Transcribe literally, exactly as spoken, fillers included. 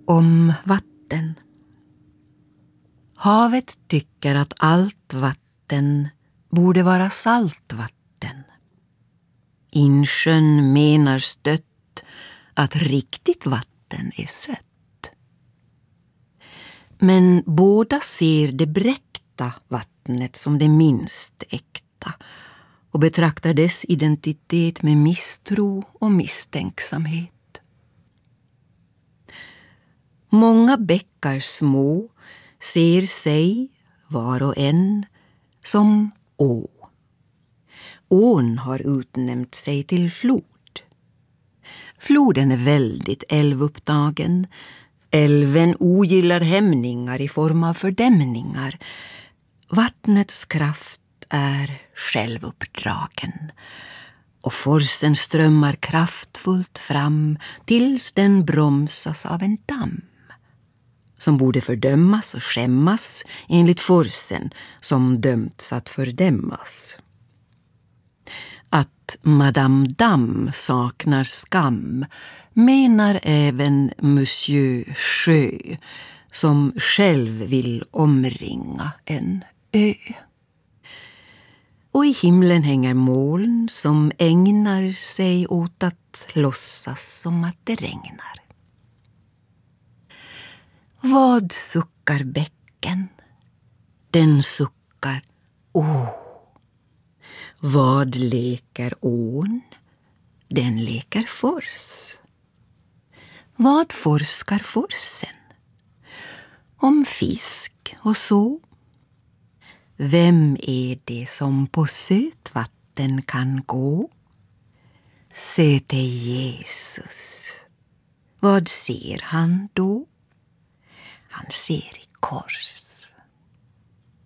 Om vatten. Havet tycker att allt vatten borde vara saltvatten. Insjön menar stött att riktigt vatten är sött. Men båda ser det bräckta vattnet som det minst äkta och betraktar dess identitet med misstro och misstänksamhet. Många bäckar små ser sig, var och en, som å. Ån har utnämnt sig till flod. Floden är väldigt älvupptagen. Älven ogillar hämningar i form av fördämningar. Vattnets kraft är självuppdragen. Och forsen strömmar kraftfullt fram tills den bromsas av en damm, som borde fördömas och skämmas enligt forsen som dömts att fördämmas. Att Madame Damm saknar skam menar även Monsieur Sjö, som själv vill omringa en ö. Och i himlen hänger moln som ägnar sig åt att låtsas som att det regnar. Vad suckar bäcken? Den suckar åh. Vad leker ån? Den leker fors. Vad forskar forsen? Om fisk och så. Vem är det som på sötvatten kan gå? Söte Jesus. Vad ser han då? Han ser i kors.